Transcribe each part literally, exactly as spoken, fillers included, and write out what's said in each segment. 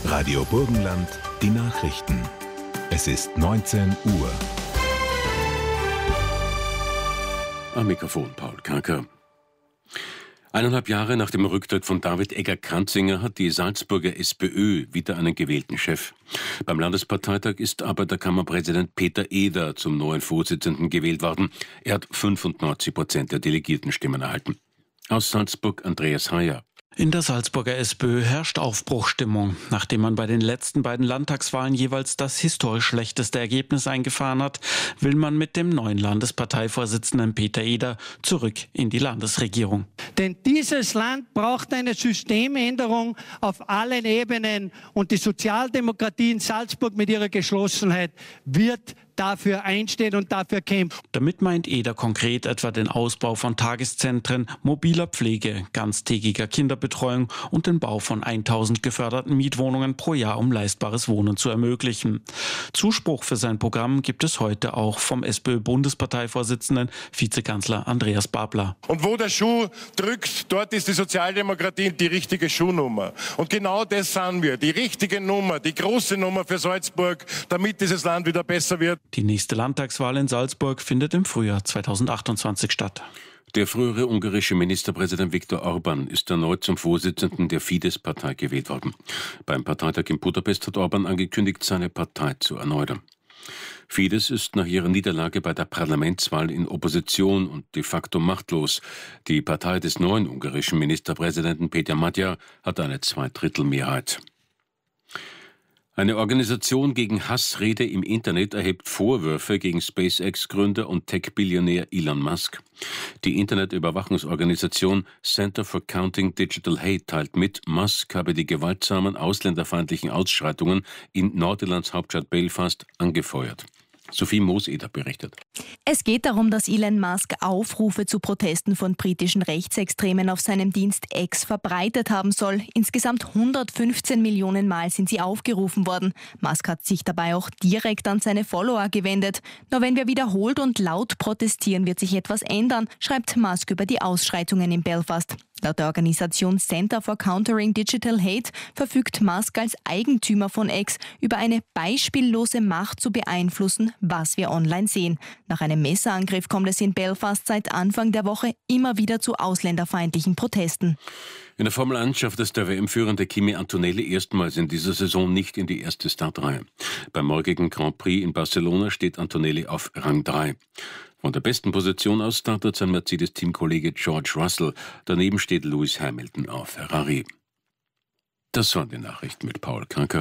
Radio Burgenland, die Nachrichten. Es ist neunzehn Uhr. Am Mikrofon Paul Kanker. Eineinhalb Jahre nach dem Rücktritt von David Egger-Kranzinger hat die Salzburger SPÖ wieder einen gewählten Chef. Beim Landesparteitag ist Arbeiterkammerpräsident Peter Eder zum neuen Vorsitzenden gewählt worden. Er hat fünfundneunzig Prozent der Delegiertenstimmen erhalten. Aus Salzburg Andreas Heyer. In der Salzburger SPÖ herrscht Aufbruchstimmung. Nachdem man bei den letzten beiden Landtagswahlen jeweils das historisch schlechteste Ergebnis eingefahren hat, will man mit dem neuen Landesparteivorsitzenden Peter Eder zurück in die Landesregierung. Denn dieses Land braucht eine Systemänderung auf allen Ebenen und die Sozialdemokratie in Salzburg mit ihrer Geschlossenheit wird dafür einstehen und dafür kämpfen. Damit meint Eder konkret etwa den Ausbau von Tageszentren, mobiler Pflege, ganztägiger Kinderbetreuung und den Bau von tausend geförderten Mietwohnungen pro Jahr, um leistbares Wohnen zu ermöglichen. Zuspruch für sein Programm gibt es heute auch vom SPÖ-Bundesparteivorsitzenden Vizekanzler Andreas Babler. Und wo der Schuh drückt, dort ist die Sozialdemokratie die richtige Schuhnummer. Und genau das sind wir, die richtige Nummer, die große Nummer für Salzburg, damit dieses Land wieder besser wird. Die nächste Landtagswahl in Salzburg findet im Frühjahr zweitausendachtundzwanzig statt. Der frühere ungarische Ministerpräsident Viktor Orbán ist erneut zum Vorsitzenden der Fidesz-Partei gewählt worden. Beim Parteitag in Budapest hat Orbán angekündigt, seine Partei zu erneuern. Fidesz ist nach ihrer Niederlage bei der Parlamentswahl in Opposition und de facto machtlos. Die Partei des neuen ungarischen Ministerpräsidenten Peter Magyar hat eine Zweidrittelmehrheit. Eine Organisation gegen Hassrede im Internet erhebt Vorwürfe gegen SpaceX-Gründer und Tech-Billionär Elon Musk. Die Internetüberwachungsorganisation Center for Counting Digital Hate teilt mit, Musk habe die gewaltsamen ausländerfeindlichen Ausschreitungen in Nordirlands Hauptstadt Belfast angefeuert. Sophie Mooseder berichtet. Es geht darum, dass Elon Musk Aufrufe zu Protesten von britischen Rechtsextremen auf seinem Dienst X verbreitet haben soll. Insgesamt hundertfünfzehn Millionen Mal sind sie aufgerufen worden. Musk hat sich dabei auch direkt an seine Follower gewendet. Nur wenn wir wiederholt und laut protestieren, wird sich etwas ändern, schreibt Musk über die Ausschreitungen in Belfast. Laut der Organisation Center for Countering Digital Hate verfügt Musk als Eigentümer von X über eine beispiellose Macht zu beeinflussen, was wir online sehen. Nach einem Messerangriff kommt es in Belfast seit Anfang der Woche immer wieder zu ausländerfeindlichen Protesten. In der Formel eins schafft es der W M-führende Kimi Antonelli erstmals in dieser Saison nicht in die erste Startreihe. Beim morgigen Grand Prix in Barcelona steht Antonelli auf Rang drei. Von der besten Position aus startet sein Mercedes-Teamkollege George Russell. Daneben steht Lewis Hamilton auf Ferrari. Das waren die Nachrichten mit Paul Kanker.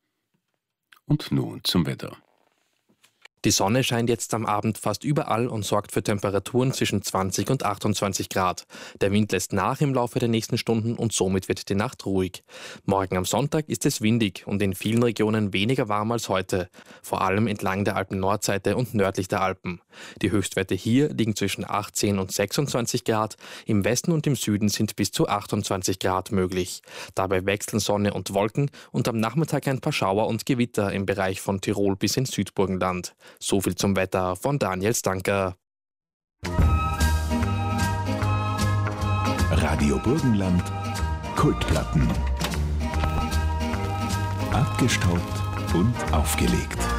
Und nun zum Wetter. Die Sonne scheint jetzt am Abend fast überall und sorgt für Temperaturen zwischen zwanzig und achtundzwanzig Grad. Der Wind lässt nach im Laufe der nächsten Stunden und somit wird die Nacht ruhig. Morgen am Sonntag ist es windig und in vielen Regionen weniger warm als heute. Vor allem entlang der Alpen-Nordseite und nördlich der Alpen. Die Höchstwerte hier liegen zwischen achtzehn und sechsundzwanzig Grad. Im Westen und im Süden sind bis zu achtundzwanzig Grad möglich. Dabei wechseln Sonne und Wolken und am Nachmittag ein paar Schauer und Gewitter im Bereich von Tirol bis ins Südburgenland. So viel zum Wetter von Daniel Stanker. Radio Burgenland, Kultplatten. Abgestaubt und aufgelegt.